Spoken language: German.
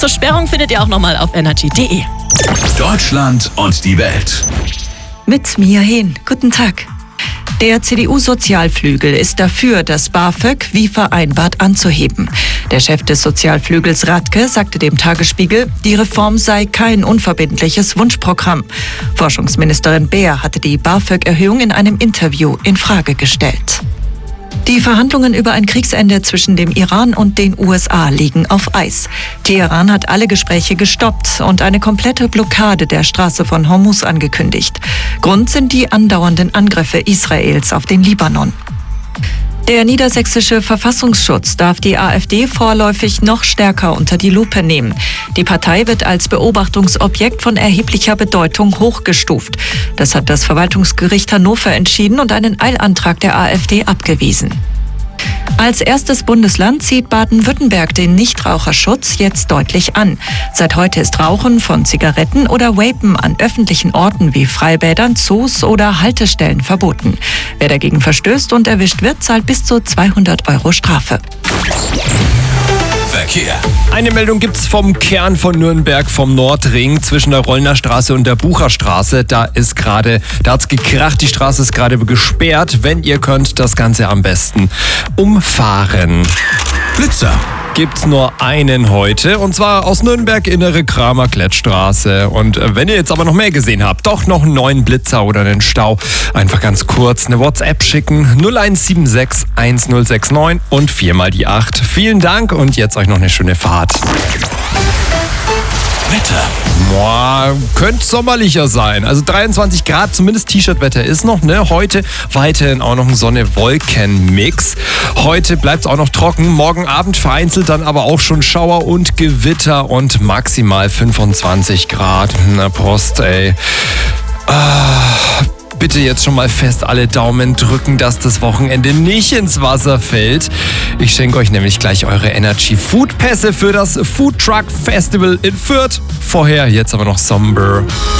zur Sperrung findet ihr auch nochmal auf energy.de. Deutschland und die Welt. Mit Mia Hehn. Guten Tag. Der CDU-Sozialflügel ist dafür, das BAföG wie vereinbart anzuheben. Der Chef des Sozialflügels Radke sagte dem Tagesspiegel, die Reform sei kein unverbindliches Wunschprogramm. Forschungsministerin Beer hatte die BAföG-Erhöhung in einem Interview in Frage gestellt. Die Verhandlungen über ein Kriegsende zwischen dem Iran und den USA liegen auf Eis. Teheran hat alle Gespräche gestoppt und eine komplette Blockade der Straße von Hormuz angekündigt. Grund sind die andauernden Angriffe Israels auf den Libanon. Der niedersächsische Verfassungsschutz darf die AfD vorläufig noch stärker unter die Lupe nehmen. Die Partei wird als Beobachtungsobjekt von erheblicher Bedeutung hochgestuft. Das hat das Verwaltungsgericht Hannover entschieden und einen Eilantrag der AfD abgewiesen. Als erstes Bundesland zieht Baden-Württemberg den Nichtraucherschutz jetzt deutlich an. Seit heute ist Rauchen von Zigaretten oder Vapen an öffentlichen Orten wie Freibädern, Zoos oder Haltestellen verboten. Wer dagegen verstößt und erwischt wird, zahlt bis zu 200 Euro Strafe. Verkehr. Eine Meldung gibt's vom Kern von Nürnberg, vom Nordring zwischen der Rollner Straße und der Bucherstraße. Da hat's gekracht, die Straße ist gerade gesperrt. Wenn ihr könnt, das Ganze am besten umfahren. Blitzer. Gibt's nur einen heute, und zwar aus Nürnberg, innere Kramer-Klettstraße. Und wenn ihr jetzt aber noch mehr gesehen habt, doch noch einen neuen Blitzer oder einen Stau, einfach ganz kurz eine WhatsApp schicken, 0176 1069 und 4 mal die 8. Vielen Dank und jetzt euch noch eine schöne Fahrt. Wetter. Könnte sommerlicher sein. Also 23 Grad, zumindest T-Shirt-Wetter ist noch, ne? Heute weiterhin auch noch ein Sonne-Wolken-Mix. Heute bleibt es auch noch trocken. Morgen Abend vereinzelt dann aber auch schon Schauer und Gewitter und maximal 25 Grad. Na Prost, ey. Bitte jetzt schon mal fest alle Daumen drücken, dass das Wochenende nicht ins Wasser fällt. Ich schenke euch nämlich gleich eure Energy Food Pässe für das Food Truck Festival in Fürth. Vorher jetzt aber noch Somber.